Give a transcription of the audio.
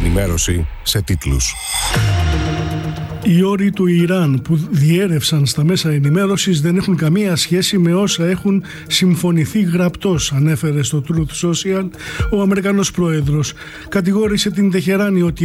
ενημέρωση σε τίτλους. Οι όροι του Ιράν που διέρευσαν στα μέσα ενημέρωσης δεν έχουν καμία σχέση με όσα έχουν συμφωνηθεί γραπτός, ανέφερε στο Truth Social ο Αμερικανός πρόεδρος. Κατηγόρησε την Τεχεράνη ότι